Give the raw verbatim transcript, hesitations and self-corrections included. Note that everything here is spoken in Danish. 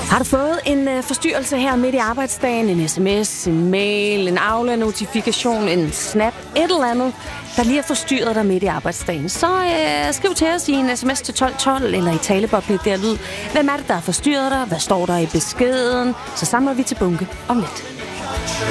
Har du fået en øh, forstyrrelse her midt i arbejdsdagen? En sms, en mail, en Aula-notifikation, en snap, et eller andet, der lige har forstyrret dig midt i arbejdsdagen? Så øh, skriv til os i en sms til tolv tolv eller i taleboblen der lyd. Hvem er det, der har forstyrret dig? Hvad står der i beskeden? Så samler vi til bunke om lidt.